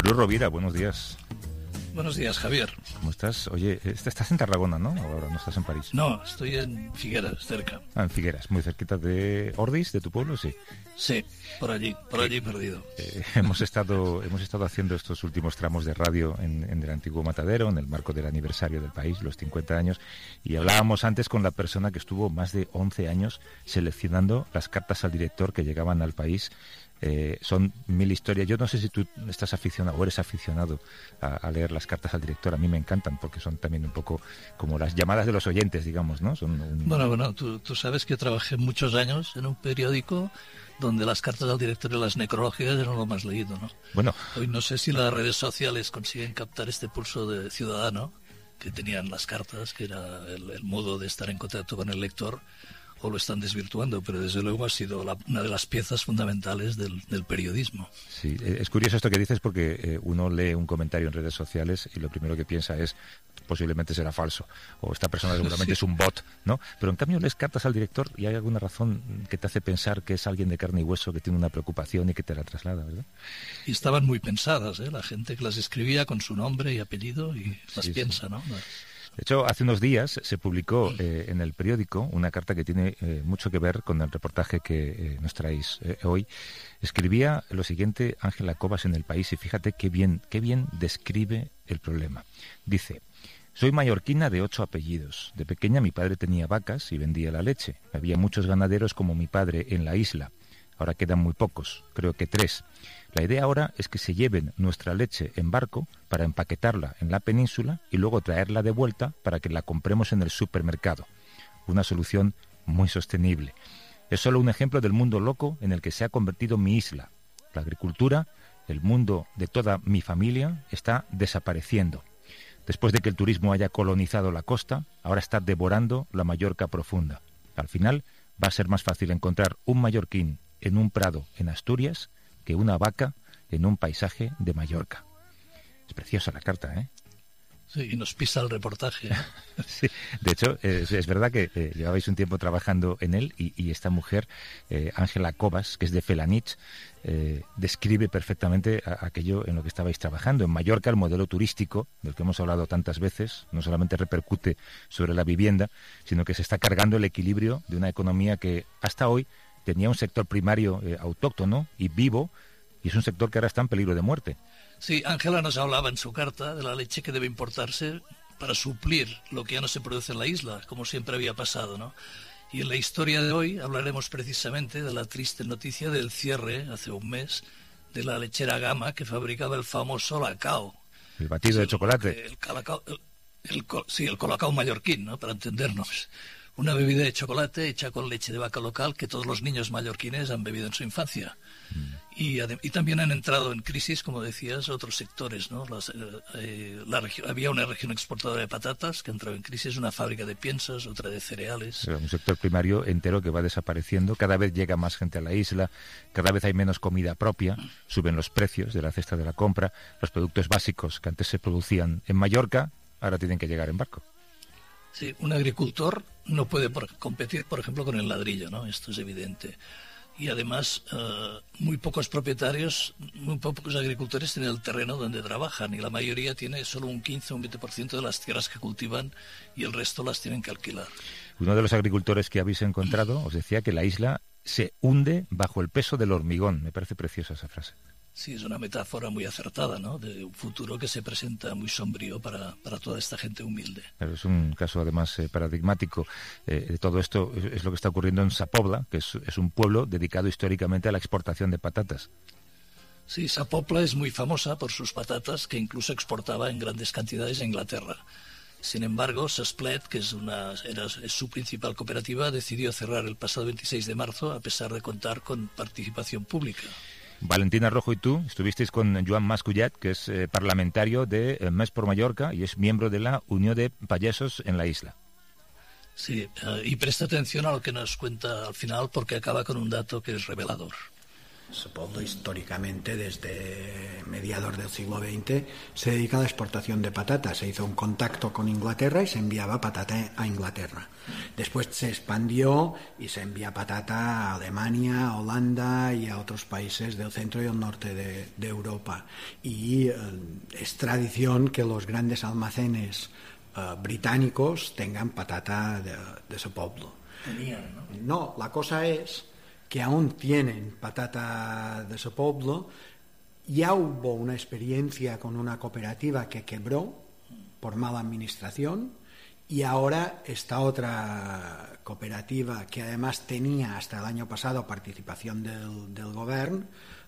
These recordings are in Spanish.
Luis Rovira, buenos días. Buenos días, Javier. ¿Cómo estás? Oye, estás en Tarragona, ¿no? Ahora no estás en París. No, estoy en Figueras, cerca. Ah, en Figueras, muy cerquita de Ordis, de tu pueblo, sí. Sí, por allí perdido. Hemos estado haciendo estos últimos tramos de radio en el antiguo Matadero, en el marco del aniversario del país, los 50 años, y hablábamos antes con la persona que estuvo más de 11 años seleccionando las cartas al director que llegaban al país. Son 1000 historias. Yo no sé si tú estás aficionado o eres aficionado a leer las cartas al director. A mí me encantan porque son también un poco como las llamadas de los oyentes, digamos, ¿no? Bueno, tú sabes que trabajé muchos años en un periódico donde las cartas al director y las necrológicas eran lo más leído, ¿no? Bueno. Hoy no sé si las redes sociales consiguen captar este pulso de ciudadano que tenían las cartas, que era el modo de estar en contacto con el lector, o lo están desvirtuando, pero desde luego ha sido una de las piezas fundamentales del periodismo. Sí, es curioso esto que dices porque uno lee un comentario en redes sociales y lo primero que piensa es posiblemente será falso, o esta persona seguramente es un bot, ¿no? Pero en cambio lees cartas al director y hay alguna razón que te hace pensar que es alguien de carne y hueso que tiene una preocupación y que te la traslada, ¿verdad? Y estaban muy pensadas, la gente que las escribía con su nombre y apellido y las piensa, ¿no? De hecho, hace unos días se publicó en el periódico una carta que tiene mucho que ver con el reportaje que nos traéis hoy. Escribía lo siguiente Ángela Cobas en El País y fíjate qué bien describe el problema. Dice: soy mallorquina de 8 apellidos. De pequeña mi padre tenía vacas y vendía la leche. Había muchos ganaderos como mi padre en la isla. Ahora quedan muy pocos, creo que 3. La idea ahora es que se lleven nuestra leche en barco para empaquetarla en la península y luego traerla de vuelta para que la compremos en el supermercado. Una solución muy sostenible. Es solo un ejemplo del mundo loco en el que se ha convertido mi isla. La agricultura, el mundo de toda mi familia, está desapareciendo. Después de que el turismo haya colonizado la costa, ahora está devorando la Mallorca profunda. Al final va a ser más fácil encontrar un mallorquín en un prado en Asturias que una vaca en un paisaje de Mallorca. Es preciosa la carta, ¿eh? Sí, y nos pisa el reportaje. Sí, de hecho, es verdad que llevabais un tiempo trabajando en él y esta mujer, Ángela Cobas, que es de Felanitx, describe perfectamente aquello en lo que estabais trabajando. En Mallorca, el modelo turístico, del que hemos hablado tantas veces, no solamente repercute sobre la vivienda, sino que se está cargando el equilibrio de una economía que hasta hoy tenía un sector primario autóctono y vivo, y es un sector que ahora está en peligro de muerte. Sí, Ángela nos hablaba en su carta de la leche que debe importarse para suplir lo que ya no se produce en la isla, como siempre había pasado, ¿no? Y en la historia de hoy hablaremos precisamente de la triste noticia del cierre, hace un mes, de la lechera Gama que fabricaba el famoso Lacao. El batido de chocolate. El Colacao mallorquín, ¿no? Para entendernos. Una bebida de chocolate hecha con leche de vaca local que todos los niños mallorquines han bebido en su infancia. Y también han entrado en crisis, como decías, otros sectores, ¿no? Había una región exportadora de patatas que ha entrado en crisis, una fábrica de piensos, otra de cereales. Un sector primario entero que va desapareciendo. Cada vez llega más gente a la isla, cada vez hay menos comida propia, suben los precios de la cesta de la compra, los productos básicos que antes se producían en Mallorca ahora tienen que llegar en barco. Sí, un agricultor no puede competir, por ejemplo, con el ladrillo, ¿no? Esto es evidente. Y además, muy pocos agricultores tienen el terreno donde trabajan, y la mayoría tiene solo un 15 o un 20% de las tierras que cultivan y el resto las tienen que alquilar. Uno de los agricultores que habéis encontrado os decía que la isla se hunde bajo el peso del hormigón. Me parece preciosa esa frase. Sí, es una metáfora muy acertada, ¿no? De un futuro que se presenta muy sombrío para toda esta gente humilde. Pero es un caso, además, paradigmático de todo esto. Es lo que está ocurriendo en Sa Pobla, que es un pueblo dedicado históricamente a la exportación de patatas. Sí, Sa Pobla es muy famosa por sus patatas, que incluso exportaba en grandes cantidades a Inglaterra. Sin embargo, Sasplet, que es su principal cooperativa, decidió cerrar el pasado 26 de marzo, a pesar de contar con participación pública. Valentina Rojo y tú estuvisteis con Joan Mascullat, que es parlamentario de Més por Mallorca y es miembro de la Unión de Payesos en la isla. Sí, y presta atención a lo que nos cuenta al final porque acaba con un dato que es revelador. Sepoblo históricamente, desde mediados del siglo XX, se dedica a la exportación de patata. Se hizo un contacto con Inglaterra y se enviaba patata a Inglaterra. Después se expandió y se envía patata a Alemania, a Holanda y a otros países del centro y el norte de Europa. Y es tradición que los grandes almacenes británicos tengan patata de Sepoblo. Tenían, ¿no? No, la cosa es que aún tienen patata de Sepoblo. Ya hubo una experiencia con una cooperativa que quebró por mala administración, y ahora esta otra cooperativa, que además tenía hasta el año pasado participación del gobierno,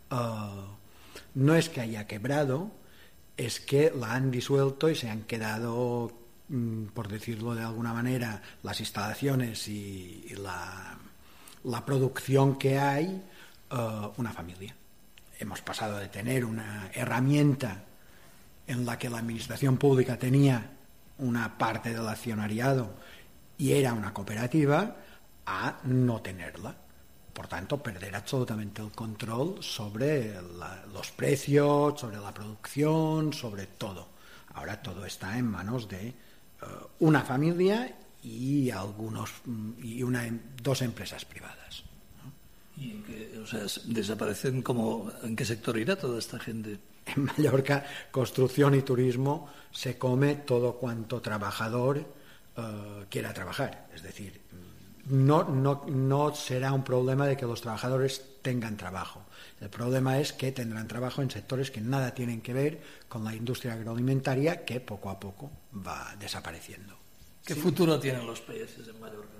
no es que haya quebrado, es que la han disuelto y se han quedado, por decirlo de alguna manera, las instalaciones y la producción que hay, una familia. Hemos pasado de tener una herramienta en la que la administración pública tenía una parte del accionariado y era una cooperativa, a no tenerla. Por tanto, perder absolutamente el control sobre los precios, sobre la producción, sobre todo. Ahora todo está en manos de una familia y dos empresas privadas, ¿no? ¿Y desaparecen como? ¿En qué sector irá toda esta gente? En Mallorca, construcción y turismo, se come todo cuanto trabajador quiera trabajar. Es decir, no será un problema de que los trabajadores tengan trabajo. El problema es que tendrán trabajo en sectores que nada tienen que ver con la industria agroalimentaria, que poco a poco va desapareciendo. ¿Qué futuro tienen los países en Mallorca?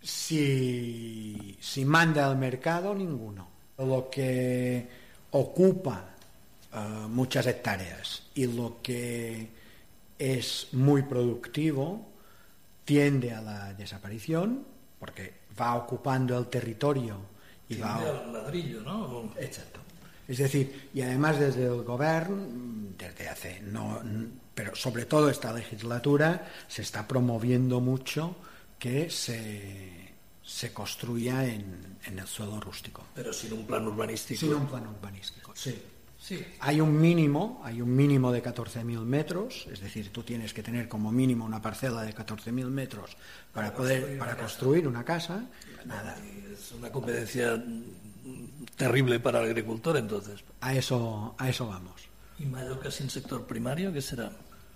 Si manda al mercado, ninguno. Lo que ocupa muchas hectáreas y lo que es muy productivo tiende a la desaparición, porque va ocupando el territorio y tiende al ladrillo, ¿no? Exacto. Es decir, y además desde el gobierno, desde hace pero sobre todo esta legislatura, se está promoviendo mucho que se construya en el suelo rústico. Pero sin un plan urbanístico. Sin un plan urbanístico, sí. Sí. Hay un mínimo de 14.000 metros, es decir, tú tienes que tener como mínimo una parcela de 14.000 metros para construir una casa. Nada. Es una competencia terrible para el agricultor, entonces. A eso vamos. ¿Y Mallorca sin sector primario qué será?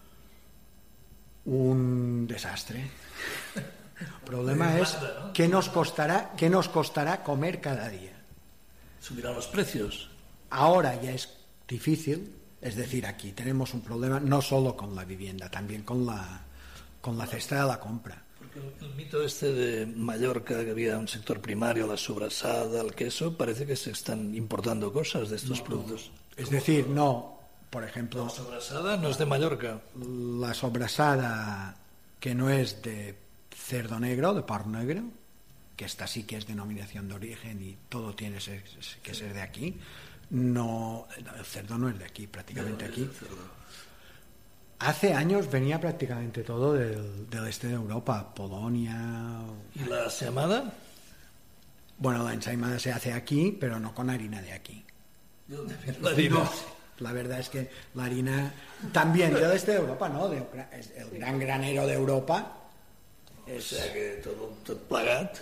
Un desastre. El problema es qué nos costará comer cada día. ¿Subirán los precios? Ahora ya es difícil, es decir, aquí tenemos un problema no solo con la vivienda, también con la cesta de la compra. Porque el mito este de Mallorca, que había un sector primario, la sobrasada, el queso, parece que se están importando cosas de estos productos. Es decir, no, por ejemplo... La sobrasada no es de Mallorca. La sobrasada, que no es de cerdo negro, de porc negro, que esta sí que es denominación de origen y todo tiene que ser de aquí. No, el cerdo no es de aquí, prácticamente aquí. Hace años venía prácticamente todo del este de Europa, Polonia. ¿Y la ensaimada? Bueno, la ensaimada se hace aquí, pero no con harina de aquí. ¿De dónde viene la harina? No, la verdad es que la harina también del este de Europa, ¿no? Es el gran granero de Europa. O sea que todo plagat.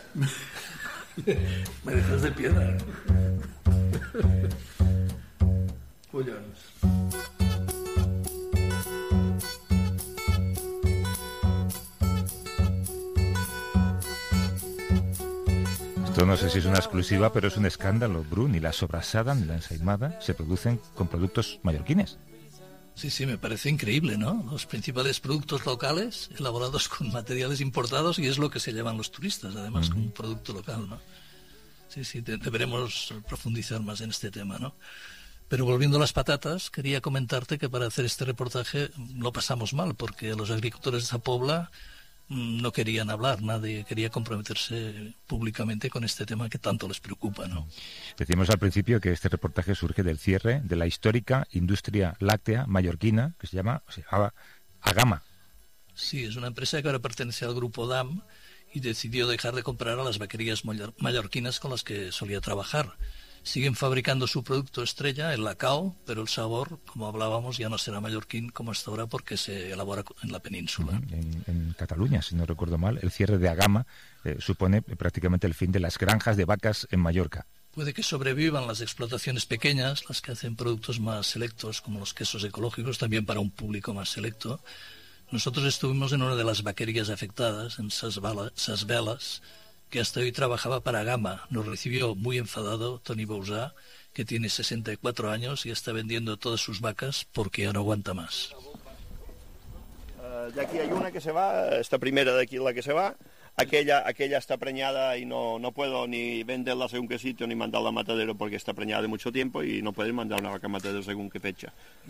Me dejas de piedra. Collons. Esto no sé si es una exclusiva, pero es un escándalo, Bru. Ni la sobrasada ni la ensaimada se producen con productos mallorquines. Sí, me parece increíble, ¿no? Los principales productos locales elaborados con materiales importados, y es lo que se llevan los turistas, además, como un producto local, ¿no? Sí, deberemos profundizar más en este tema, ¿no? Pero volviendo a las patatas, quería comentarte que para hacer este reportaje lo pasamos mal, porque los agricultores de Sepoblo no querían hablar, nadie quería comprometerse públicamente con este tema que tanto les preocupa, ¿no? Decíamos al principio que este reportaje surge del cierre de la histórica industria láctea mallorquina, que se llamaba Agama. Sí, es una empresa que ahora pertenece al grupo DAM y decidió dejar de comprar a las vaquerías mallorquinas con las que solía trabajar. siguen fabricando su producto estrella, el lacao, pero el sabor, como hablábamos, ya no será mallorquín como hasta ahora porque se elabora en la península. En Cataluña, si no recuerdo mal, el cierre de Agama supone prácticamente el fin de las granjas de vacas en Mallorca. Puede que sobrevivan las explotaciones pequeñas, las que hacen productos más selectos, como los quesos ecológicos, también para un público más selecto. Nosotros estuvimos en una de las vaquerías afectadas, en Ses Velas, que hasta hoy trabajaba para Agama. Nos recibió muy enfadado Toni Bousà, que tiene 64 años y está vendiendo todas sus vacas porque ya no aguanta más. De aquí hay una que se va, esta primera de aquí la que se va. Aquella está preñada y no puedo ni venderla según qué sitio ni mandarla a matadero porque está preñada de mucho tiempo y no pueden mandar una vaca a matadero según qué fecha.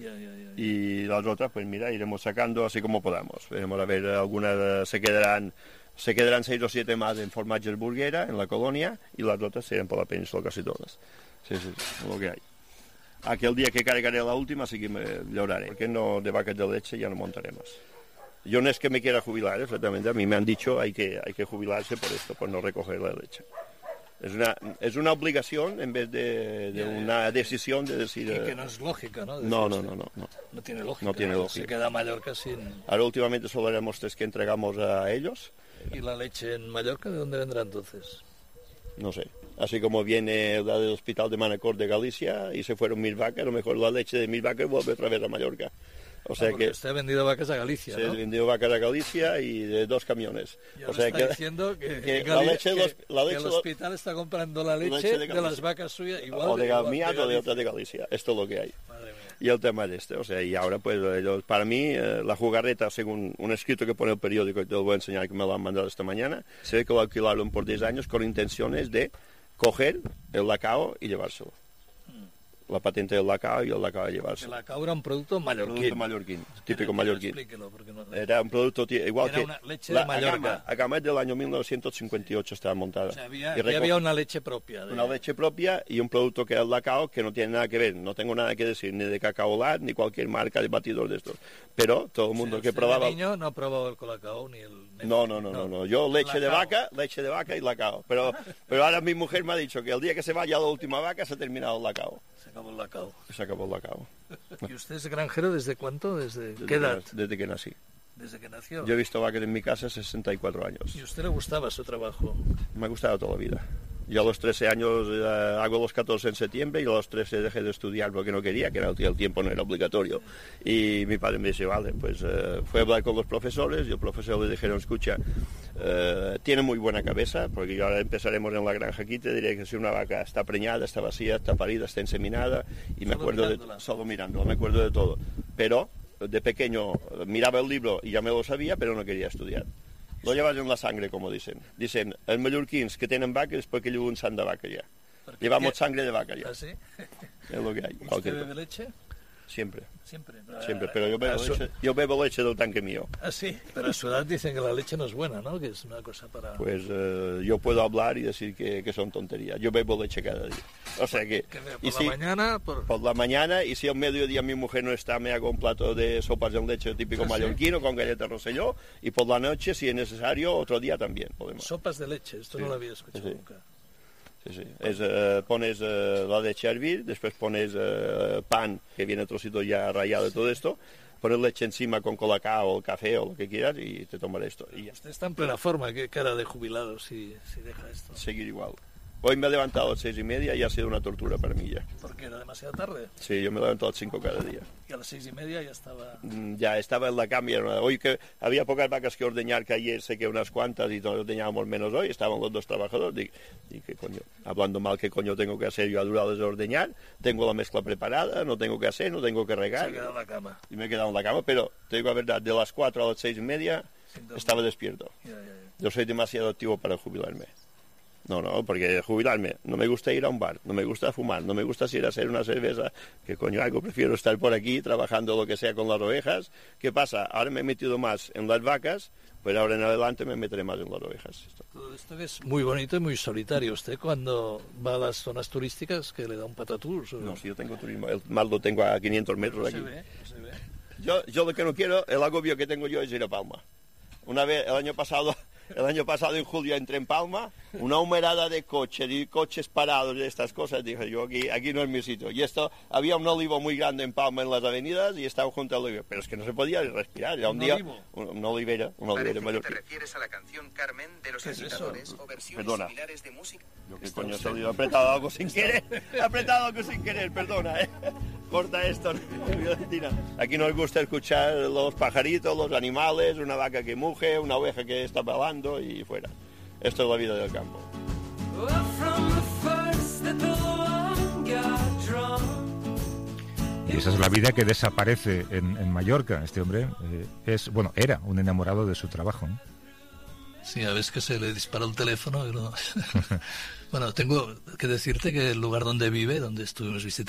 Y las otras, pues mira, iremos sacando así como podamos. Veremos a ver, algunas se quedarán 6 o 7 más en Formatges Burguera, en la colonia, y las otras serán por la península casi todas. Sí, lo que hay. Aquel día que cargaré la última sí que me lloraré, porque no de vacas de leche ya no montaré más. Yo no es que me quiera jubilar, exactamente. A mí me han dicho hay que jubilarse por esto, por no recoger la leche. Es una obligación en vez de una decisión de decir... Que no es lógica, ¿no? No tiene lógica. No tiene lógica. Se queda Mallorca sin... Ahora últimamente solo haremos 3 que entregamos a ellos. ¿Y la leche en Mallorca de dónde vendrá entonces? No sé. Así como viene la del hospital de Manacor de Galicia y se fueron 1000 vacas, a lo mejor la leche de 1000 vacas vuelve otra vez a Mallorca. O sea que usted ha vendido vacas a Galicia, ¿no? Se ha vendido vacas a Galicia y de 2 camiones. O sea está diciendo que el hospital está comprando la leche de las vacas suyas igual o de mía o de otras de Galicia. Esto es lo que hay. Y el tema es este, o sea, y ahora pues para mí la jugarreta, según un escrito que pone el periódico, y te lo voy a enseñar que me lo han mandado esta mañana, se ve que lo alquilaron por 10 años con intenciones de coger el lacao y llevárselo. La patente del lacao y el lacao a llevarse. El lacao era un producto mallorquín. Típico mallorquín. No... Era un producto igual era que una leche de Mallorca. Agama es del año 1958 estaba montada. O sea, había una leche propia. Una leche propia y un producto que es el lacao que no tiene nada que ver. No tengo nada que decir ni de Cacaolat ni cualquier marca de batidor de estos. Pero todo el mundo que probaba... El niño no ha probado el colacao ni el... No. Yo leche de vaca y lacao. Pero ahora mi mujer me ha dicho que el día que se vaya la última vaca se ha terminado el lacao. Se acabó el lacao. ¿Y usted es granjero desde cuánto? ¿Desde qué edad? Desde que nací. ¿Desde que nació? Yo he visto vacas en mi casa 64 años. ¿Y a usted le gustaba su trabajo? Me ha gustado toda la vida. Yo a los 13 años hago los 14 en septiembre y a los 13 dejé de estudiar porque no quería, que el tiempo no era obligatorio. Y mi padre me dice, vale, pues fue a hablar con los profesores y los profesores le dijeron, escucha, tiene muy buena cabeza, porque ahora empezaremos en la granja aquí, te diré que si una vaca está preñada, está vacía, está parida, está inseminada, y me acuerdo solo mirándola, me acuerdo de todo. Pero de pequeño miraba el libro y ya me lo sabía, pero no quería estudiar. Lo llevas en la sangre, como dicen. Dicen, els mallorquins que tienen vacas es porque llevan sang de vaca ya. Llevamos sangre de vaca ya. ¿Ah, sí? Es lo que hay. ¿Usted bebe leche? Siempre. Siempre, pero yo bebo leche del tanque mío. Ah, sí, pero a su edad dicen que la leche no es buena, ¿no? Que es una cosa para... Pues yo puedo hablar y decir que son tonterías. Yo bebo leche cada día. O sea que... Por la mañana, y si al mediodía mi mujer no está, me hago un plato de sopas de leche típico mallorquino con galletas Rosselló, y por la noche, si es necesario, otro día también podemos. Sopas de leche, esto no lo había escuchado nunca. Sí. Pones la leche a hervir, después pones pan, que viene trocito ya rallado y todo esto, pones leche encima con colacao o café o lo que quieras y te tomas esto. Y ya. Usted está en plena forma, qué cara de jubilado si deja esto. Seguir igual. Hoy me he levantado a las 6:30 y ha sido una tortura para mí ya. ¿Por qué? ¿Era demasiado tarde? Sí, yo me levanto a las 5 cada día. ¿Y a las 6:30 ya estaba...? Ya estaba en la cambia. Hoy que había pocas vacas que ordeñar, que ayer sé que unas cuantas y todos ordeñábamos menos hoy, estaban los 2 trabajadores. Y qué coño, hablando mal, ¿qué coño tengo que hacer yo a durar de ordeñar? Tengo la mezcla preparada, no tengo que hacer, no tengo que regar. Se ha quedado en la cama. Y me he quedado en la cama, pero te digo la verdad, de las 4 a las 6:30 estaba despierto. Ya. Yo soy demasiado activo para jubilarme. No, porque jubilarme, no me gusta ir a un bar, no me gusta fumar, no me gusta ir a hacer una cerveza, que coño hago, prefiero estar por aquí trabajando lo que sea con las ovejas. ¿Qué pasa? Ahora me he metido más en las vacas, pero ahora en adelante me meteré más en las ovejas. Todo esto es muy bonito y muy solitario. ¿Usted cuando va a las zonas turísticas que le da un patatús? No, si yo tengo turismo, el mar lo tengo a 500 metros de aquí. Se ve. Yo lo que no quiero, el agobio que tengo yo es ir a Palma. Una vez, el año pasado, el año pasado en julio entré en Palma, una humarada de coches y coches parados y estas cosas, dije yo, aquí no es mi sitio. Y esto, había un olivo muy grande en Palma en las avenidas y estaba junto al olivo, pero es que no se podía respirar, era un día... Una olivera mayor. ¿Te refieres a la canción Carmen de los Agitadores o versiones similares de música? Yo qué coño he he apretado algo sin querer, perdona, corta esto, Valentina. Aquí nos gusta escuchar los pajaritos, los animales, una vaca que muge, una oveja que está balando y fuera. Esto es la vida del campo. Y esa es la vida que desaparece en Mallorca. Este hombre era un enamorado de su trabajo, ¿no? Sí, a veces que se le disparó el teléfono. Pero... Bueno, tengo que decirte que el lugar donde vive, donde estuvimos visitando